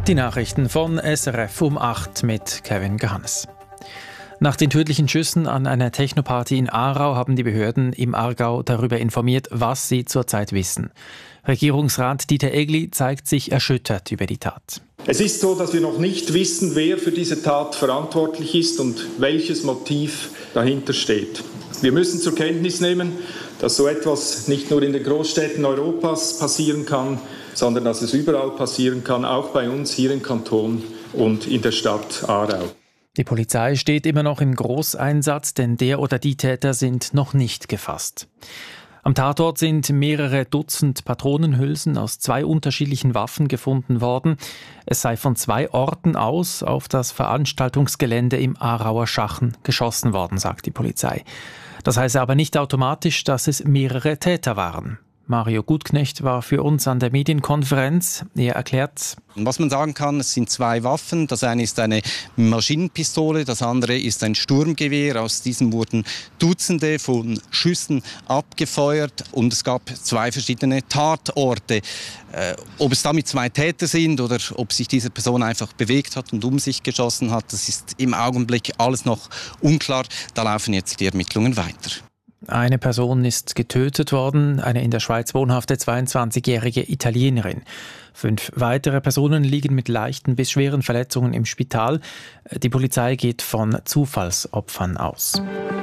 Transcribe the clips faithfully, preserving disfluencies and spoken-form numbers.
Die Nachrichten von S R F um acht mit Kevin Gehannes. Nach den tödlichen Schüssen an einer Technoparty in Aarau haben die Behörden im Aargau darüber informiert, was sie zurzeit wissen. Regierungsrat Dieter Egli zeigt sich erschüttert über die Tat. Es ist so, dass wir noch nicht wissen, wer für diese Tat verantwortlich ist und welches Motiv dahinter steht. Wir müssen zur Kenntnis nehmen, dass so etwas nicht nur in den Großstädten Europas passieren kann, sondern dass es überall passieren kann, auch bei uns hier im Kanton und in der Stadt Aarau. Die Polizei steht immer noch im Großeinsatz, denn der oder die Täter sind noch nicht gefasst. Am Tatort sind mehrere Dutzend Patronenhülsen aus zwei unterschiedlichen Waffen gefunden worden. Es sei von zwei Orten aus auf das Veranstaltungsgelände im Aarauer Schachen geschossen worden, sagt die Polizei. Das heißt aber nicht automatisch, dass es mehrere Täter waren. Mario Gutknecht war für uns an der Medienkonferenz. Er erklärt: Was man sagen kann, es sind zwei Waffen. Das eine ist eine Maschinenpistole, das andere ist ein Sturmgewehr. Aus diesem wurden Dutzende von Schüssen abgefeuert und es gab zwei verschiedene Tatorte. Äh, ob es damit zwei Täter sind oder ob sich diese Person einfach bewegt hat und um sich geschossen hat, das ist im Augenblick alles noch unklar. Da laufen jetzt die Ermittlungen weiter. Eine Person ist getötet worden, eine in der Schweiz wohnhafte zweiundzwanzigjährige Italienerin. Fünf weitere Personen liegen mit leichten bis schweren Verletzungen im Spital. Die Polizei geht von Zufallsopfern aus.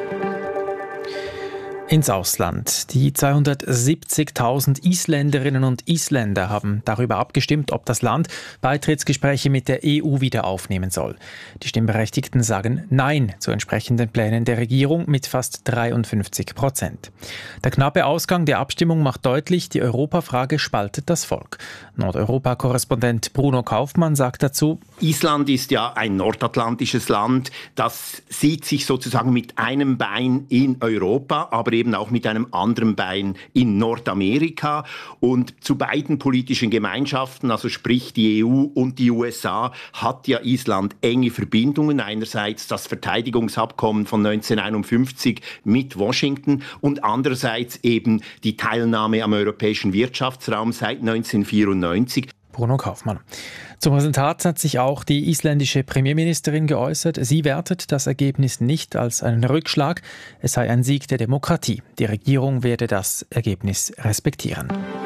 Ins Ausland. Die zweihundertsiebzigtausend Isländerinnen und Isländer haben darüber abgestimmt, ob das Land Beitrittsgespräche mit der E U wieder aufnehmen soll. Die Stimmberechtigten sagen Nein zu entsprechenden Plänen der Regierung mit fast dreiundfünfzig Prozent. Der knappe Ausgang der Abstimmung macht deutlich, die Europafrage spaltet das Volk. Nordeuropa-Korrespondent Bruno Kaufmann sagt dazu: Island ist ja ein nordatlantisches Land, das sieht sich sozusagen mit einem Bein in Europa, aber eben auch mit einem anderen Bein in Nordamerika. Und zu beiden politischen Gemeinschaften, also sprich die E U und die U S A, hat ja Island enge Verbindungen. Einerseits das Verteidigungsabkommen von neunzehnhunderteinundfünfzig mit Washington und andererseits eben die Teilnahme am europäischen Wirtschaftsraum seit neunzehnhundertvierundneunzig. Bruno Kaufmann. Zum Resultat hat sich auch die isländische Premierministerin geäußert. Sie wertet das Ergebnis nicht als einen Rückschlag. Es sei ein Sieg der Demokratie. Die Regierung werde das Ergebnis respektieren.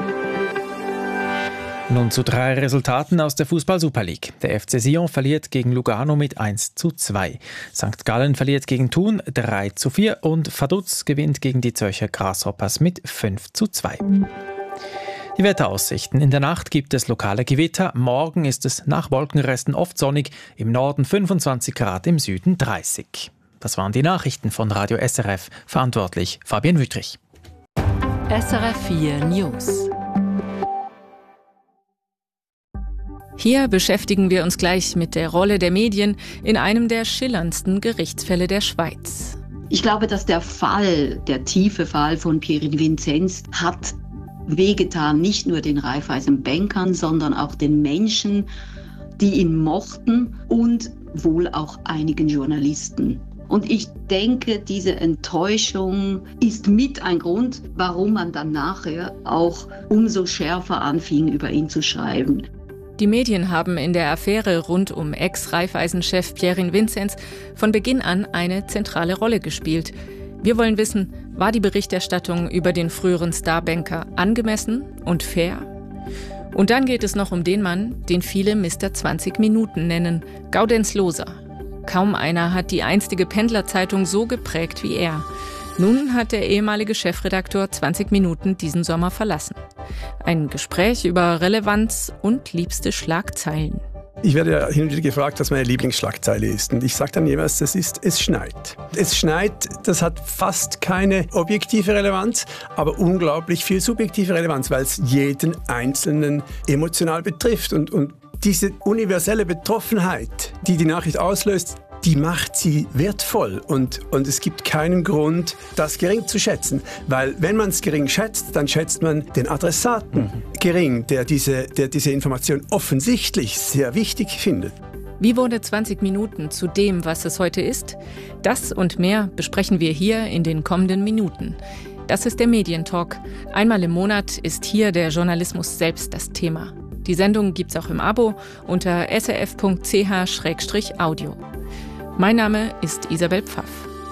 Nun zu drei Resultaten aus der Fußball-Super League. Der F C Sion verliert gegen Lugano mit eins zu zwei. Sankt Gallen verliert gegen Thun drei zu vier und Vaduz gewinnt gegen die Zürcher Grasshoppers mit fünf zu zwei. Die Wetteraussichten. In der Nacht gibt es lokale Gewitter. Morgen ist es nach Wolkenresten oft sonnig. Im Norden fünfundzwanzig Grad, im Süden dreißig. Das waren die Nachrichten von Radio S R F. Verantwortlich Fabian Wüttrich. S R F vier News. Hier beschäftigen wir uns gleich mit der Rolle der Medien in einem der schillerndsten Gerichtsfälle der Schweiz. Ich glaube, dass der Fall, der tiefe Fall von Pierin Vinzenz hat wehgetan, nicht nur den Raiffeisen-Bankern, sondern auch den Menschen, die ihn mochten und wohl auch einigen Journalisten. Und ich denke, diese Enttäuschung ist mit ein Grund, warum man dann nachher auch umso schärfer anfing, über ihn zu schreiben. Die Medien haben in der Affäre rund um Ex-Raiffeisen-Chef Pierin Vinzenz von Beginn an eine zentrale Rolle gespielt. Wir wollen wissen, war die Berichterstattung über den früheren Starbanker angemessen und fair? Und dann geht es noch um den Mann, den viele Mister zwanzig Minuten nennen, Gaudenz Loser. Kaum einer hat die einstige Pendlerzeitung so geprägt wie er. Nun hat der ehemalige Chefredakteur zwanzig Minuten diesen Sommer verlassen. Ein Gespräch über Relevanz und liebste Schlagzeilen. Ich werde ja hin und wieder gefragt, was meine Lieblingsschlagzeile ist. Und ich sage dann jeweils, das ist, es schneit. Es schneit, das hat fast keine objektive Relevanz, aber unglaublich viel subjektive Relevanz, weil es jeden Einzelnen emotional betrifft. Und, und diese universelle Betroffenheit, die die Nachricht auslöst, die macht sie wertvoll. Und, und es gibt keinen Grund, das gering zu schätzen. Weil wenn man es gering schätzt, dann schätzt man den Adressaten mhm. gering, der diese, der diese Information offensichtlich sehr wichtig findet. Wie wurde zwanzig Minuten zu dem, was es heute ist? Das und mehr besprechen wir hier in den kommenden Minuten. Das ist der Medientalk. Einmal im Monat ist hier der Journalismus selbst das Thema. Die Sendung gibt's auch im Abo unter s r f punkt c h slash audio. Mein Name ist Isabel Pfaff.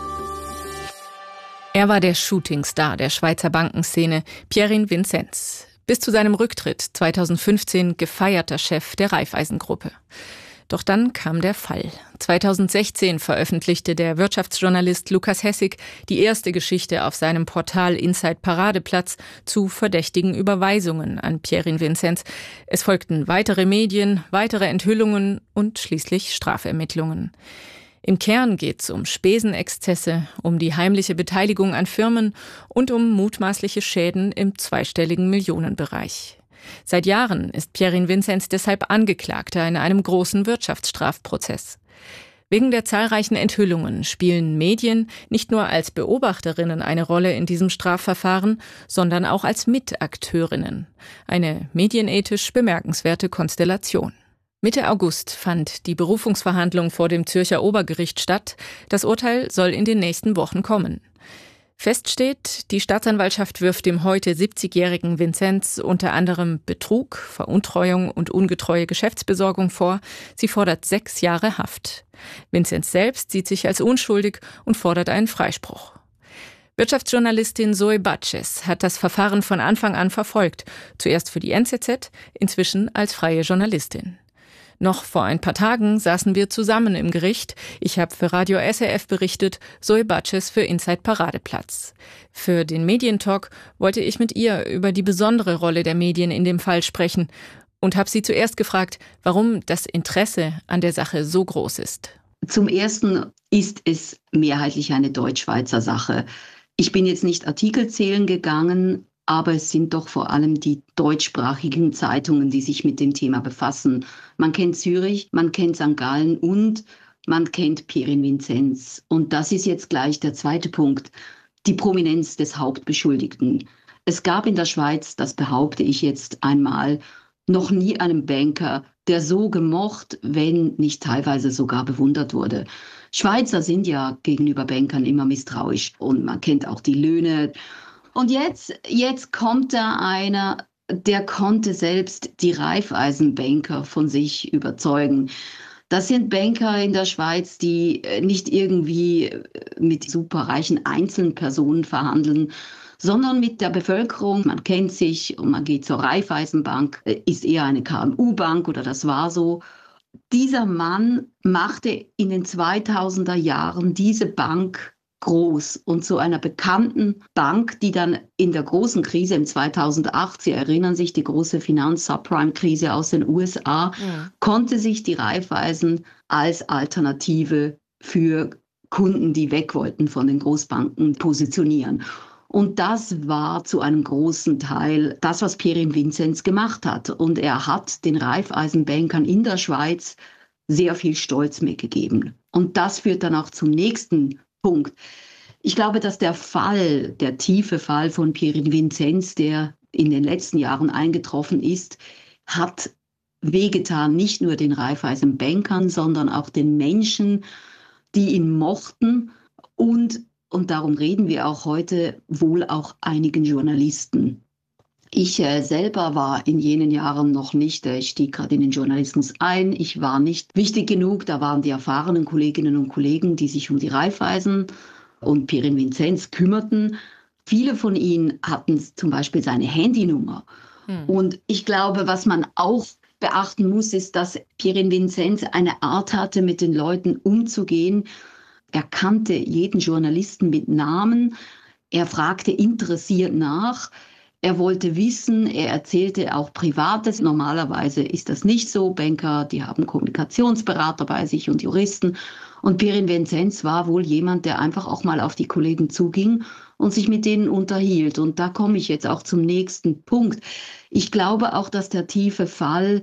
Er war der Shootingstar der Schweizer Bankenszene, Pierin Vinzenz. Bis zu seinem Rücktritt zweitausendfünfzehn gefeierter Chef der Raiffeisen-Gruppe. Doch dann kam der Fall. zweitausendsechzehn veröffentlichte der Wirtschaftsjournalist Lukas Hessig die erste Geschichte auf seinem Portal Inside Paradeplatz zu verdächtigen Überweisungen an Pierin Vinzenz. Es folgten weitere Medien, weitere Enthüllungen und schließlich Strafermittlungen. Im Kern geht es um Spesenexzesse, um die heimliche Beteiligung an Firmen und um mutmaßliche Schäden im zweistelligen Millionenbereich. Seit Jahren ist Pierin Vinzenz deshalb Angeklagter in einem großen Wirtschaftsstrafprozess. Wegen der zahlreichen Enthüllungen spielen Medien nicht nur als Beobachterinnen eine Rolle in diesem Strafverfahren, sondern auch als Mitakteurinnen. Eine medienethisch bemerkenswerte Konstellation. Mitte August fand die Berufungsverhandlung vor dem Zürcher Obergericht statt. Das Urteil soll in den nächsten Wochen kommen. Fest steht, die Staatsanwaltschaft wirft dem heute siebzigjährigen Vinzenz unter anderem Betrug, Veruntreuung und ungetreue Geschäftsbesorgung vor. Sie fordert sechs Jahre Haft. Vinzenz selbst sieht sich als unschuldig und fordert einen Freispruch. Wirtschaftsjournalistin Zoe Batches hat das Verfahren von Anfang an verfolgt. Zuerst für die N Z Z, inzwischen als freie Journalistin. Noch vor ein paar Tagen saßen wir zusammen im Gericht. Ich habe für Radio S R F berichtet, Zoe Batches für Inside Paradeplatz. Für den Medientalk wollte ich mit ihr über die besondere Rolle der Medien in dem Fall sprechen und habe sie zuerst gefragt, warum das Interesse an der Sache so groß ist. Zum Ersten ist es mehrheitlich eine Deutschschweizer Sache. Ich bin jetzt nicht Artikel zählen gegangen, aber es sind doch vor allem die deutschsprachigen Zeitungen, die sich mit dem Thema befassen. Man kennt Zürich, man kennt Sankt Gallen und man kennt Pierin Vinzenz. Und das ist jetzt gleich der zweite Punkt, die Prominenz des Hauptbeschuldigten. Es gab in der Schweiz, das behaupte ich jetzt einmal, noch nie einen Banker, der so gemocht, wenn nicht teilweise sogar bewundert wurde. Schweizer sind ja gegenüber Bankern immer misstrauisch und man kennt auch die Löhne. Und jetzt, jetzt kommt da einer, der konnte selbst die Raiffeisenbanker von sich überzeugen. Das sind Banker in der Schweiz, die nicht irgendwie mit superreichen Einzelpersonen verhandeln, sondern mit der Bevölkerung. Man kennt sich und man geht zur Raiffeisenbank, ist eher eine K M U-Bank oder das war so. Dieser Mann machte in den zweitausender Jahren diese Bank groß und zu einer bekannten Bank, die dann in der großen Krise im zweitausendacht, Sie erinnern sich, die große Finanz-Subprime-Krise aus den U S A, ja. Konnte sich die Raiffeisen als Alternative für Kunden, die weg wollten von den Großbanken, positionieren. Und das war zu einem großen Teil das, was Pierin Vinzenz gemacht hat. Und er hat den Raiffeisenbankern in der Schweiz sehr viel Stolz mitgegeben. Und das führt dann auch zum nächsten Punkt. Ich glaube, dass der Fall, der tiefe Fall von Pierin Vinzenz, der in den letzten Jahren eingetroffen ist, hat wehgetan, nicht nur den Raiffeisenbankern, sondern auch den Menschen, die ihn mochten und, und darum reden wir auch heute, wohl auch einigen Journalisten. Ich äh, selber war in jenen Jahren noch nicht, äh, ich stieg gerade in den Journalismus ein, ich war nicht wichtig genug, da waren die erfahrenen Kolleginnen und Kollegen, die sich um die Raiffeisen und Pierin Vinzenz kümmerten. Viele von ihnen hatten zum Beispiel seine Handynummer. Hm. Und ich glaube, was man auch beachten muss, ist, dass Pierin Vinzenz eine Art hatte, mit den Leuten umzugehen. Er kannte jeden Journalisten mit Namen, er fragte interessiert nach. Er wollte wissen, er erzählte auch Privates. Normalerweise ist das nicht so. Banker, die haben Kommunikationsberater bei sich und Juristen. Und Pierin Vinzenz war wohl jemand, der einfach auch mal auf die Kollegen zuging und sich mit denen unterhielt. Und da komme ich jetzt auch zum nächsten Punkt. Ich glaube auch, dass der tiefe Fall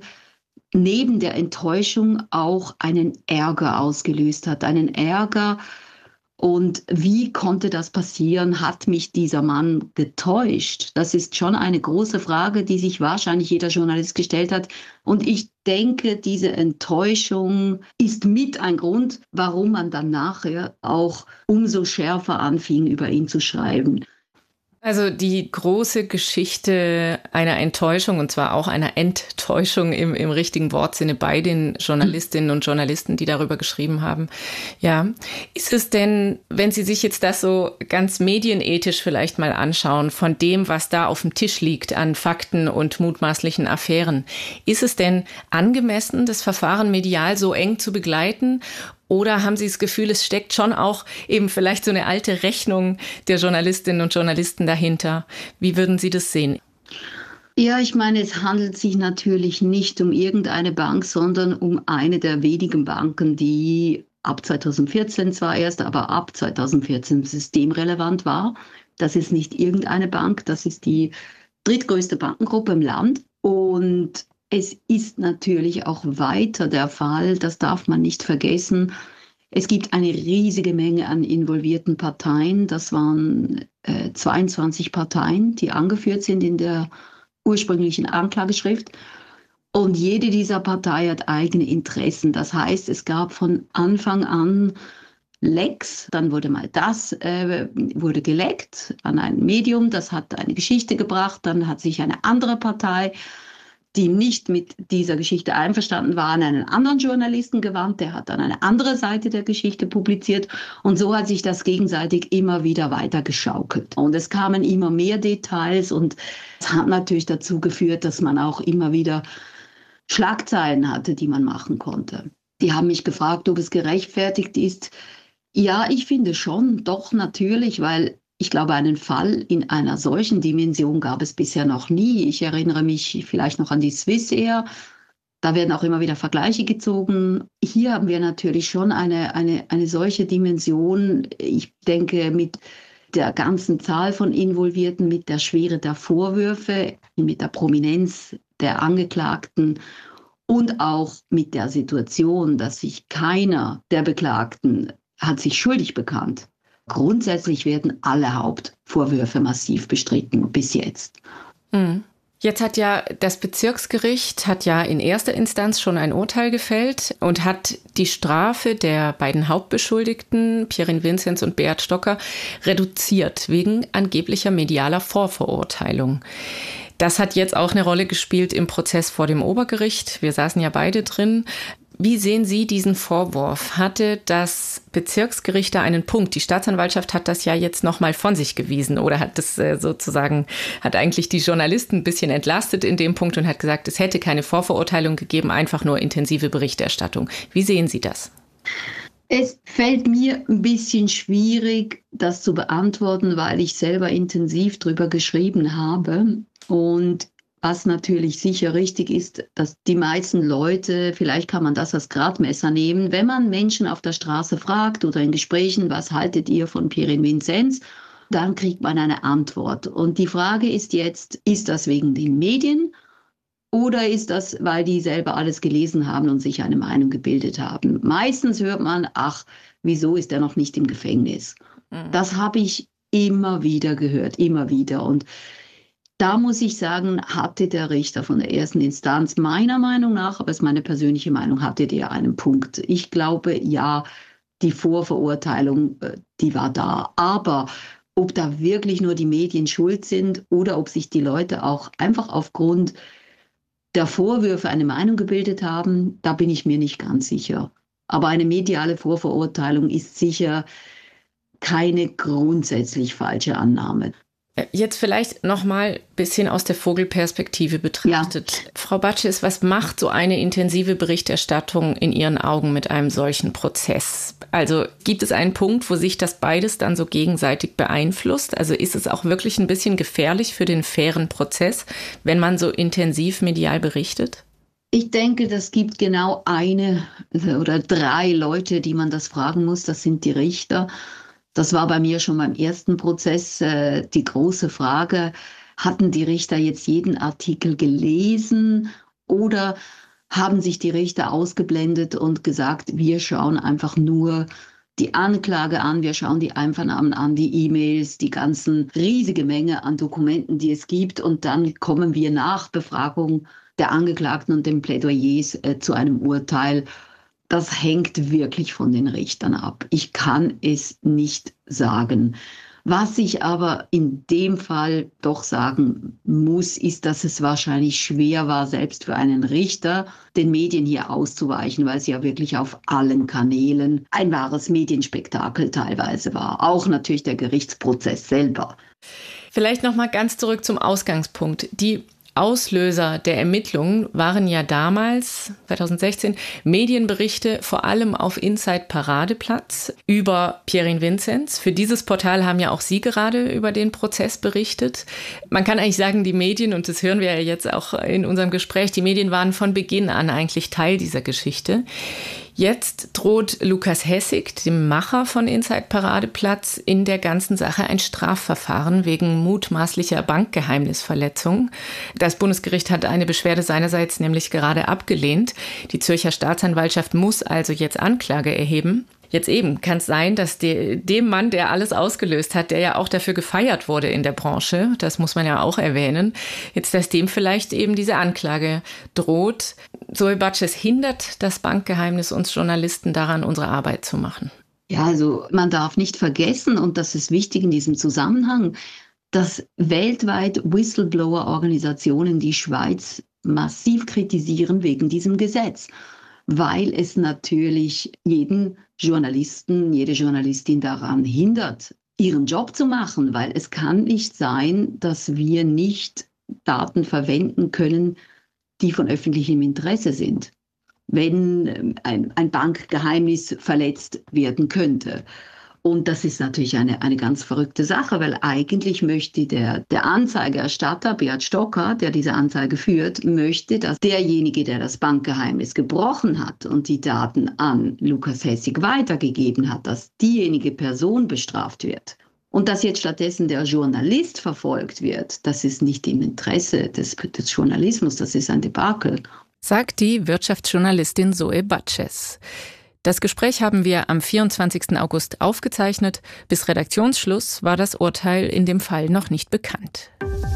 neben der Enttäuschung auch einen Ärger ausgelöst hat. Einen Ärger. Und wie konnte das passieren? Hat mich dieser Mann getäuscht? Das ist schon eine große Frage, die sich wahrscheinlich jeder Journalist gestellt hat. Und ich denke, diese Enttäuschung ist mit ein Grund, warum man dann nachher auch umso schärfer anfing, über ihn zu schreiben. Also die große Geschichte einer Enttäuschung, und zwar auch einer Enttäuschung im, im richtigen Wortsinne bei den Journalistinnen und Journalisten, die darüber geschrieben haben. Ja, ist es denn, wenn Sie sich jetzt das so ganz medienethisch vielleicht mal anschauen, von dem, was da auf dem Tisch liegt an Fakten und mutmaßlichen Affären, ist es denn angemessen, das Verfahren medial so eng zu begleiten? Oder haben Sie das Gefühl, es steckt schon auch eben vielleicht so eine alte Rechnung der Journalistinnen und Journalisten dahinter? Wie würden Sie das sehen? Ja, ich meine, es handelt sich natürlich nicht um irgendeine Bank, sondern um eine der wenigen Banken, die ab zweitausendvierzehn zwar erst, aber ab zweitausendvierzehn systemrelevant war. Das ist nicht irgendeine Bank, das ist die drittgrößte Bankengruppe im Land. Und es ist natürlich auch weiter der Fall, das darf man nicht vergessen. Es gibt eine riesige Menge an involvierten Parteien. Das waren äh, zweiundzwanzig Parteien, die angeführt sind in der ursprünglichen Anklageschrift. Und jede dieser Parteien hat eigene Interessen. Das heißt, es gab von Anfang an Lecks, dann wurde mal das, äh, wurde geleckt an ein Medium, das hat eine Geschichte gebracht, dann hat sich eine andere Partei, die nicht mit dieser Geschichte einverstanden war, an einen anderen Journalisten gewandt, der hat dann eine andere Seite der Geschichte publiziert und so hat sich das gegenseitig immer wieder weiter geschaukelt. Und es kamen immer mehr Details und es hat natürlich dazu geführt, dass man auch immer wieder Schlagzeilen hatte, die man machen konnte. Die haben mich gefragt, ob es gerechtfertigt ist. Ja, ich finde schon, doch natürlich, weil ich glaube, einen Fall in einer solchen Dimension gab es bisher noch nie. Ich erinnere mich vielleicht noch an die Swissair. Da werden auch immer wieder Vergleiche gezogen. Hier haben wir natürlich schon eine, eine, eine solche Dimension. Ich denke, mit der ganzen Zahl von Involvierten, mit der Schwere der Vorwürfe, mit der Prominenz der Angeklagten und auch mit der Situation, dass sich keiner der Beklagten hat sich schuldig bekannt. Grundsätzlich werden alle Hauptvorwürfe massiv bestritten bis jetzt. Mhm. Jetzt hat ja das Bezirksgericht hat ja in erster Instanz schon ein Urteil gefällt und hat die Strafe der beiden Hauptbeschuldigten, Pierin Vinzenz und Beat Stocker, reduziert wegen angeblicher medialer Vorverurteilung. Das hat jetzt auch eine Rolle gespielt im Prozess vor dem Obergericht. Wir saßen ja beide drin. Wie sehen Sie diesen Vorwurf? Hatte das Bezirksgericht da einen Punkt? Die Staatsanwaltschaft hat das ja jetzt nochmal von sich gewiesen oder hat das äh, sozusagen, hat eigentlich die Journalisten ein bisschen entlastet in dem Punkt und hat gesagt, es hätte keine Vorverurteilung gegeben, einfach nur intensive Berichterstattung. Wie sehen Sie das? Es fällt mir ein bisschen schwierig, das zu beantworten, weil ich selber intensiv drüber geschrieben habe. Und was natürlich sicher richtig ist, dass die meisten Leute, vielleicht kann man das als Gradmesser nehmen, wenn man Menschen auf der Straße fragt oder in Gesprächen, was haltet ihr von Pierin Vinzenz, dann kriegt man eine Antwort. Und die Frage ist jetzt, ist das wegen den Medien oder ist das, weil die selber alles gelesen haben und sich eine Meinung gebildet haben? Meistens hört man, ach, wieso ist er noch nicht im Gefängnis? Mhm. Das habe ich immer wieder gehört, immer wieder. Und da muss ich sagen, hatte der Richter von der ersten Instanz meiner Meinung nach, aber es ist meine persönliche Meinung, hatte der einen Punkt. Ich glaube, ja, die Vorverurteilung, die war da. Aber ob da wirklich nur die Medien schuld sind oder ob sich die Leute auch einfach aufgrund der Vorwürfe eine Meinung gebildet haben, da bin ich mir nicht ganz sicher. Aber eine mediale Vorverurteilung ist sicher keine grundsätzlich falsche Annahme. Jetzt vielleicht noch mal ein bisschen aus der Vogelperspektive betrachtet. Ja. Frau Batsches, was macht so eine intensive Berichterstattung in Ihren Augen mit einem solchen Prozess? Also gibt es einen Punkt, wo sich das beides dann so gegenseitig beeinflusst? Also ist es auch wirklich ein bisschen gefährlich für den fairen Prozess, wenn man so intensiv medial berichtet? Ich denke, das gibt genau eine oder drei Leute, die man das fragen muss. Das sind die Richter. Das war bei mir schon beim ersten Prozess äh, die große Frage, hatten die Richter jetzt jeden Artikel gelesen oder haben sich die Richter ausgeblendet und gesagt, wir schauen einfach nur die Anklage an, wir schauen die Einvernahmen an, die E-Mails, die ganzen riesige Menge an Dokumenten, die es gibt und dann kommen wir nach Befragung der Angeklagten und den Plädoyers äh, zu einem Urteil. Das hängt wirklich von den Richtern ab. Ich kann es nicht sagen. Was ich aber in dem Fall doch sagen muss, ist, dass es wahrscheinlich schwer war, selbst für einen Richter, den Medien hier auszuweichen, weil es ja wirklich auf allen Kanälen ein wahres Medienspektakel teilweise war. Auch natürlich der Gerichtsprozess selber. Vielleicht noch mal ganz zurück zum Ausgangspunkt. Die Auslöser der Ermittlungen waren ja damals, zweitausendsechzehn, Medienberichte vor allem auf Inside Paradeplatz über Pierin Vinzenz. Für dieses Portal haben ja auch Sie gerade über den Prozess berichtet. Man kann eigentlich sagen, die Medien, und das hören wir ja jetzt auch in unserem Gespräch, die Medien waren von Beginn an eigentlich Teil dieser Geschichte. Jetzt droht Lukas Hessig, dem Macher von Inside Paradeplatz, in der ganzen Sache ein Strafverfahren wegen mutmaßlicher Bankgeheimnisverletzung. Das Bundesgericht hat eine Beschwerde seinerseits nämlich gerade abgelehnt. Die Zürcher Staatsanwaltschaft muss also jetzt Anklage erheben. Jetzt eben kann es sein, dass de, dem Mann, der alles ausgelöst hat, der ja auch dafür gefeiert wurde in der Branche, das muss man ja auch erwähnen, jetzt, dass dem vielleicht eben diese Anklage droht. Zoe Batches, hindert das Bankgeheimnis uns Journalisten daran, unsere Arbeit zu machen? Ja, also man darf nicht vergessen, und das ist wichtig in diesem Zusammenhang, dass weltweit Whistleblower-Organisationen die Schweiz massiv kritisieren wegen diesem Gesetz, weil es natürlich jeden Journalisten, jede Journalistin daran hindert, ihren Job zu machen, weil es kann nicht sein, dass wir nicht Daten verwenden können, die von öffentlichem Interesse sind, wenn ein, ein Bankgeheimnis verletzt werden könnte. Und das ist natürlich eine, eine ganz verrückte Sache, weil eigentlich möchte der, der Anzeigerstatter, Beat Stocker, der diese Anzeige führt, möchte, dass derjenige, der das Bankgeheimnis gebrochen hat und die Daten an Lukas Hessig weitergegeben hat, dass diejenige Person bestraft wird. Und dass jetzt stattdessen der Journalist verfolgt wird, das ist nicht im Interesse des, des Journalismus, das ist ein Debakel. Sagt die Wirtschaftsjournalistin Zoe Batches. Das Gespräch haben wir am vierundzwanzigsten August aufgezeichnet. Bis Redaktionsschluss war das Urteil in dem Fall noch nicht bekannt.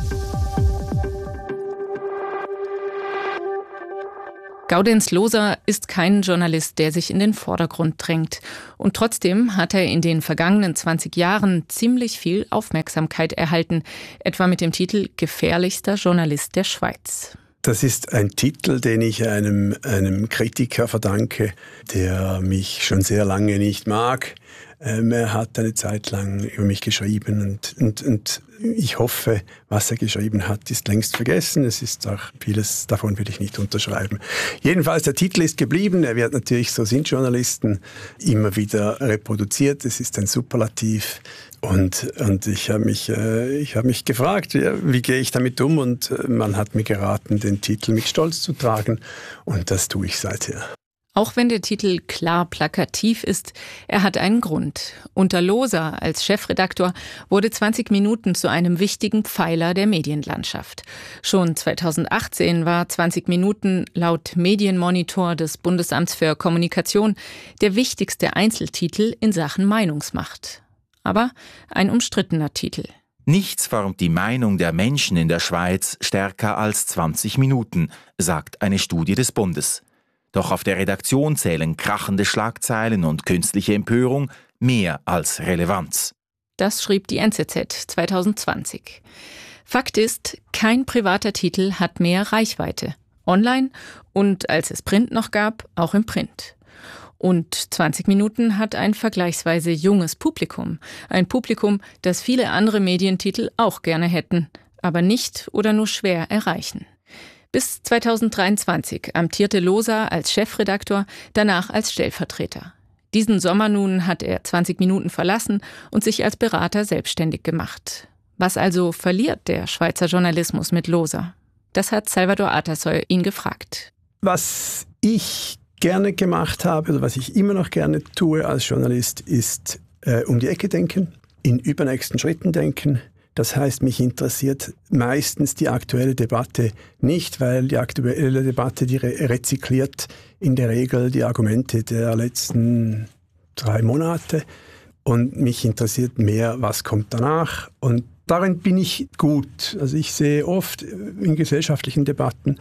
Gaudenz Loser ist kein Journalist, der sich in den Vordergrund drängt. Und trotzdem hat er in den vergangenen zwanzig Jahren ziemlich viel Aufmerksamkeit erhalten, etwa mit dem Titel »Gefährlichster Journalist der Schweiz«. Das ist ein Titel, den ich einem, einem Kritiker verdanke, der mich schon sehr lange nicht mag. Ähm, er hat eine Zeit lang über mich geschrieben und, und, und ich hoffe, was er geschrieben hat, ist längst vergessen. Es ist auch vieles davon will ich nicht unterschreiben. Jedenfalls, der Titel ist geblieben. Er wird natürlich, so sind Journalisten, immer wieder reproduziert. Es ist ein Superlativ. Und, und ich habe mich, äh, ich habe mich gefragt, ja, wie gehe ich damit um? Und äh, man hat mir geraten, den Titel mit Stolz zu tragen. Und das tue ich seither. Auch wenn der Titel klar plakativ ist, er hat einen Grund. Unter Loser als Chefredaktor wurde zwanzig Minuten zu einem wichtigen Pfeiler der Medienlandschaft. Schon zweitausendachtzehn war zwanzig Minuten laut Medienmonitor des Bundesamts für Kommunikation der wichtigste Einzeltitel in Sachen Meinungsmacht. Aber ein umstrittener Titel. Nichts formt die Meinung der Menschen in der Schweiz stärker als zwanzig Minuten, sagt eine Studie des Bundes. Doch auf der Redaktion zählen krachende Schlagzeilen und künstliche Empörung mehr als Relevanz. Das schrieb die N Z Z zweitausendzwanzig. Fakt ist, kein privater Titel hat mehr Reichweite. Online und, als es Print noch gab, auch im Print. Und zwanzig Minuten hat ein vergleichsweise junges Publikum. Ein Publikum, das viele andere Medientitel auch gerne hätten, aber nicht oder nur schwer erreichen. Bis zweitausenddreiundzwanzig amtierte Loser als Chefredaktor, danach als Stellvertreter. Diesen Sommer nun hat er zwanzig Minuten verlassen und sich als Berater selbstständig gemacht. Was also verliert der Schweizer Journalismus mit Loser? Das hat Salvador Atasoy ihn gefragt. Was ich gerne gemacht habe oder was ich immer noch gerne tue als Journalist, ist äh, um die Ecke denken, in übernächsten Schritten denken. Das heißt, mich interessiert meistens die aktuelle Debatte nicht, weil die aktuelle Debatte, die re- rezykliert in der Regel die Argumente der letzten drei Monate. Und mich interessiert mehr, was kommt danach. Und darin bin ich gut. Also ich sehe oft in gesellschaftlichen Debatten,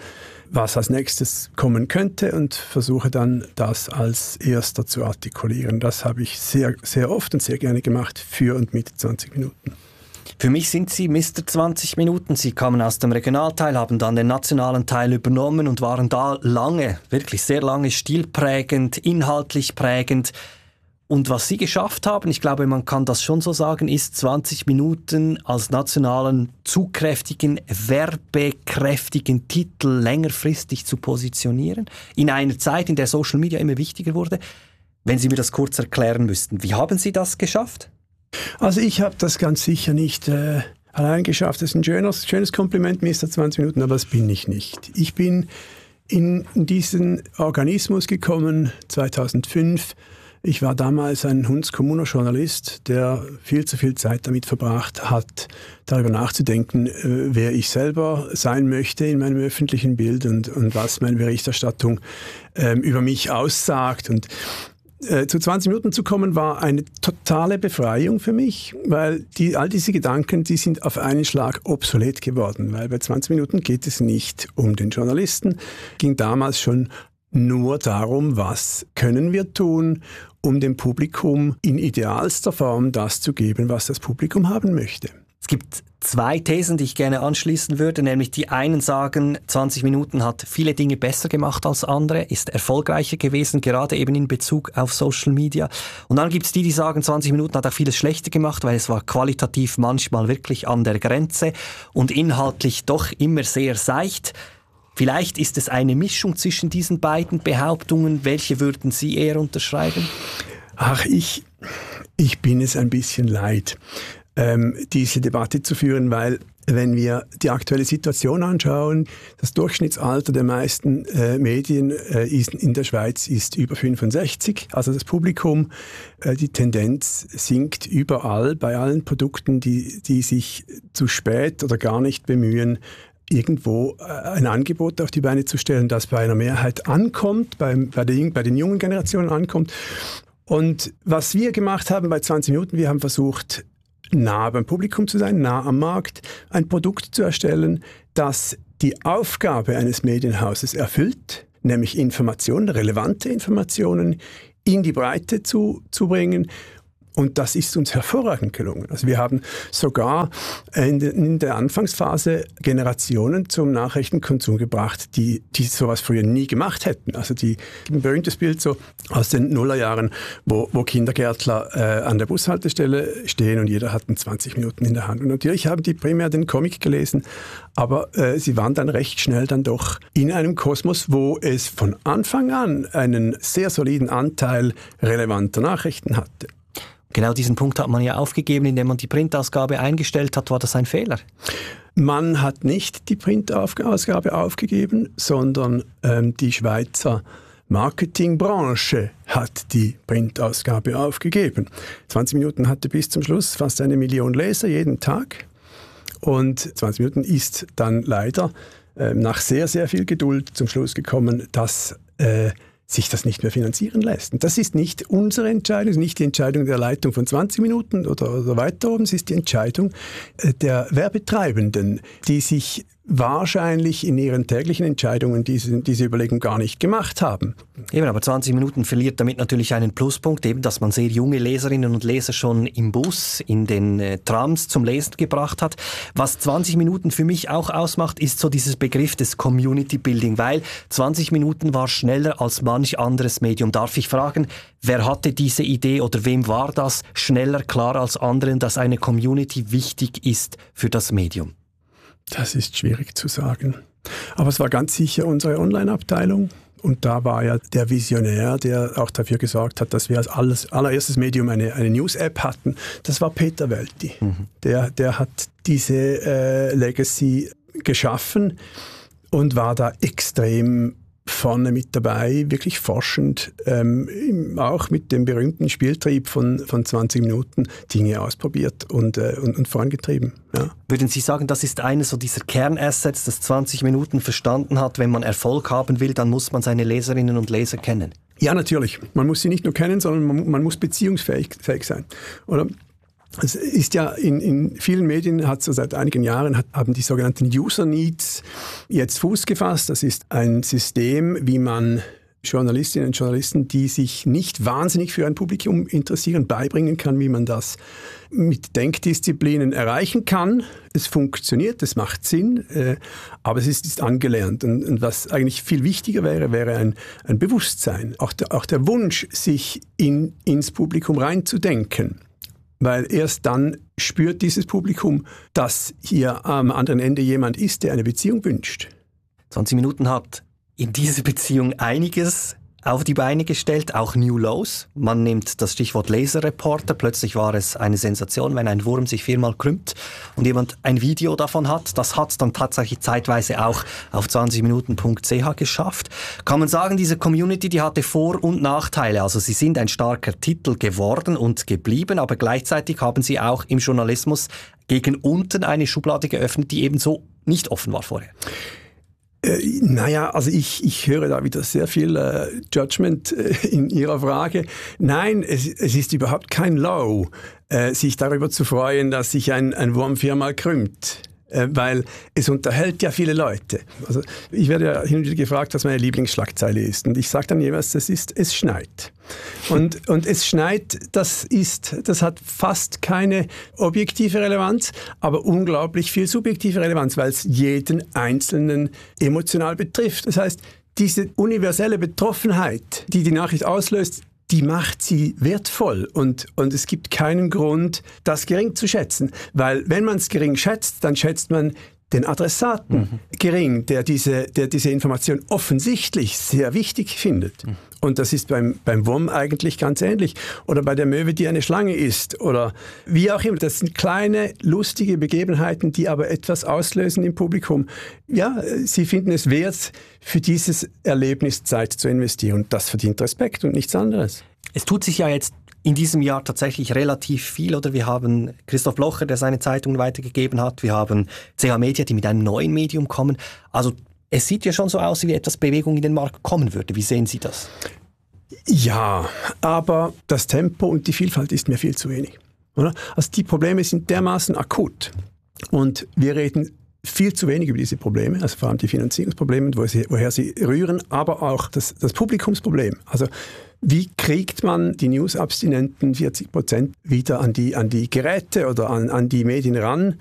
was als nächstes kommen könnte und versuche dann, das als erster zu artikulieren. Das habe ich sehr, sehr oft und sehr gerne gemacht für und mit zwanzig Minuten. Für mich sind Sie Mister zwanzig Minuten. Sie kamen aus dem Regionalteil, haben dann den nationalen Teil übernommen und waren da lange, wirklich sehr lange stilprägend, inhaltlich prägend. Und was Sie geschafft haben, ich glaube, man kann das schon so sagen, ist zwanzig Minuten als nationalen, zugkräftigen, werbekräftigen Titel längerfristig zu positionieren. In einer Zeit, in der Social Media immer wichtiger wurde. Wenn Sie mir das kurz erklären müssten, wie haben Sie das geschafft? Also ich habe das ganz sicher nicht äh, allein geschafft. Das ist ein schönes, schönes Kompliment, Mister zwanzig Minuten, aber das bin ich nicht. Ich bin in diesen Organismus gekommen zweitausendfünf. Ich war damals ein Hundskommuner-Journalist, der viel zu viel Zeit damit verbracht hat, darüber nachzudenken, wer ich selber sein möchte in meinem öffentlichen Bild und, und was meine Berichterstattung ähm, über mich aussagt. Und äh, zu zwanzig Minuten zu kommen, war eine totale Befreiung für mich, weil die, all diese Gedanken, die sind auf einen Schlag obsolet geworden. Weil bei zwanzig Minuten geht es nicht um den Journalisten, ging damals schon nur darum, was können wir tun, um dem Publikum in idealster Form das zu geben, was das Publikum haben möchte. Es gibt zwei Thesen, die ich gerne anschließen würde, nämlich die einen sagen, zwanzig Minuten hat viele Dinge besser gemacht als andere, ist erfolgreicher gewesen, gerade eben in Bezug auf Social Media. Und dann gibt es die, die sagen, zwanzig Minuten hat auch vieles schlechter gemacht, weil es war qualitativ manchmal wirklich an der Grenze und inhaltlich doch immer sehr seicht. Vielleicht ist es eine Mischung zwischen diesen beiden Behauptungen. Welche würden Sie eher unterschreiben? Ach, ich, ich bin es ein bisschen leid, ähm, diese Debatte zu führen, weil wenn wir die aktuelle Situation anschauen, das Durchschnittsalter der meisten äh, Medien äh, ist, in der Schweiz ist über fünfundsechzig. Also das Publikum, äh, die Tendenz sinkt überall bei allen Produkten, die, die sich zu spät oder gar nicht bemühen, irgendwo ein Angebot auf die Beine zu stellen, das bei einer Mehrheit ankommt, bei, bei, den, bei den jungen Generationen ankommt. Und was wir gemacht haben bei zwanzig Minuten, wir haben versucht, nah beim Publikum zu sein, nah am Markt, ein Produkt zu erstellen, das die Aufgabe eines Medienhauses erfüllt, nämlich Informationen, relevante Informationen in die Breite zu, zu bringen. Und das ist uns hervorragend gelungen. Also wir haben sogar in, de, in der Anfangsphase Generationen zum Nachrichtenkonsum gebracht, die, die sowas früher nie gemacht hätten. Also die, ein berühmtes Bild so aus den Nullerjahren, wo, wo Kindergärtler äh, an der Bushaltestelle stehen und jeder hat zwanzig Minuten in der Hand. Und natürlich haben die primär den Comic gelesen, aber äh, sie waren dann recht schnell dann doch in einem Kosmos, wo es von Anfang an einen sehr soliden Anteil relevanter Nachrichten hatte. Genau diesen Punkt hat man ja aufgegeben, indem man die Printausgabe eingestellt hat. War das ein Fehler? Man hat nicht die Printausgabe aufgegeben, sondern ähm, die Schweizer Marketingbranche hat die Printausgabe aufgegeben. zwanzig Minuten hatte bis zum Schluss fast eine Million Leser jeden Tag. Und zwanzig Minuten ist dann leider äh, nach sehr, sehr viel Geduld zum Schluss gekommen, dass äh, sich das nicht mehr finanzieren lässt. Und das ist nicht unsere Entscheidung, es ist nicht die Entscheidung der Leitung von zwanzig Minuten oder, oder weiter oben, es ist die Entscheidung der Werbetreibenden, die sich wahrscheinlich in ihren täglichen Entscheidungen diese, diese Überlegung gar nicht gemacht haben. Eben, aber zwanzig Minuten verliert damit natürlich einen Pluspunkt, eben, dass man sehr junge Leserinnen und Leser schon im Bus, in den äh, Trams zum Lesen gebracht hat. Was zwanzig Minuten für mich auch ausmacht, ist so dieses Begriff des Community Building, weil zwanzig Minuten war schneller als manch anderes Medium. Darf ich fragen, wer hatte diese Idee oder wem war das schneller klar als anderen, dass eine Community wichtig ist für das Medium? Das ist schwierig zu sagen. Aber es war ganz sicher unsere Online-Abteilung. Und da war ja der Visionär, der auch dafür gesorgt hat, dass wir als alles, allererstes Medium eine, eine News-App hatten. Das war Peter Welti. Mhm. Der, der hat diese äh, Legacy geschaffen und war da extrem vorne mit dabei, wirklich forschend, ähm, auch mit dem berühmten Spieltrieb von, von zwanzig Minuten Dinge ausprobiert und, äh, und, und vorangetrieben. Ja. Würden Sie sagen, das ist eines so dieser Kernassets, das zwanzig Minuten verstanden hat, wenn man Erfolg haben will, dann muss man seine Leserinnen und Leser kennen? Ja, natürlich. Man muss sie nicht nur kennen, sondern man, man muss beziehungsfähig fähig sein. Oder Es ist ja in, in vielen Medien, hat so seit einigen Jahren, hat, haben die sogenannten User Needs jetzt Fuß gefasst. Das ist ein System, wie man Journalistinnen und Journalisten, die sich nicht wahnsinnig für ein Publikum interessieren, beibringen kann, wie man das mit Denkdisziplinen erreichen kann. Es funktioniert, es macht Sinn, äh, aber es ist, ist angelernt. Und, und was eigentlich viel wichtiger wäre, wäre ein, ein Bewusstsein, auch der, auch der Wunsch, sich in, ins Publikum reinzudenken. Weil erst dann spürt dieses Publikum, dass hier am anderen Ende jemand ist, der eine Beziehung wünscht. zwanzig Minuten hat in dieser Beziehung einiges auf die Beine gestellt, auch New Lows. Man nimmt das Stichwort Laserreporter. Plötzlich war es eine Sensation, wenn ein Wurm sich viermal krümmt und jemand ein Video davon hat. Das hat es dann tatsächlich zeitweise auch auf zwanzig minuten punkt c h geschafft. Kann man sagen, diese Community, die hatte Vor- und Nachteile. Also sie sind ein starker Titel geworden und geblieben, aber gleichzeitig haben sie auch im Journalismus gegen unten eine Schublade geöffnet, die eben so nicht offen war vorher. Äh, naja, also ich, ich höre da wieder sehr viel äh, Judgment äh, in Ihrer Frage. Nein, es, es ist überhaupt kein Low, äh, sich darüber zu freuen, dass sich ein, ein Wurm viermal krümmt. Äh, weil es unterhält ja viele Leute. Also ich werde ja hin und wieder gefragt, was meine Lieblingsschlagzeile ist. Und ich sage dann jeweils, das ist, es schneit. Und, und es schneit, das ist, das hat fast keine objektive Relevanz, aber unglaublich viel subjektive Relevanz, weil es jeden Einzelnen emotional betrifft. Das heißt, diese universelle Betroffenheit, die die Nachricht auslöst, die macht sie wertvoll und, und es gibt keinen Grund, das gering zu schätzen. Weil wenn man es gering schätzt, dann schätzt man den Adressaten mhm. gering, der diese, der diese Information offensichtlich sehr wichtig findet. Mhm. Und das ist beim, beim Wurm eigentlich ganz ähnlich. Oder bei der Möwe, die eine Schlange ist. Oder wie auch immer. Das sind kleine, lustige Begebenheiten, die aber etwas auslösen im Publikum. Ja, sie finden es wert, für dieses Erlebnis Zeit zu investieren. Und das verdient Respekt und nichts anderes. Es tut sich ja jetzt in diesem Jahr tatsächlich relativ viel, oder? Wir haben Christoph Blocher, der seine Zeitung weitergegeben hat. Wir haben C H Media, die mit einem neuen Medium kommen. Also es sieht ja schon so aus, wie etwas Bewegung in den Markt kommen würde. Wie sehen Sie das? Ja, aber das Tempo und die Vielfalt ist mir viel zu wenig. Oder? Also die Probleme sind dermaßen akut. Und wir reden viel zu wenig über diese Probleme, also vor allem die Finanzierungsprobleme, woher sie, woher sie rühren, aber auch das, das Publikumsproblem. Also wie kriegt man die News-Abstinenten vierzig Prozent wieder an die, an die Geräte oder an, an die Medien ran?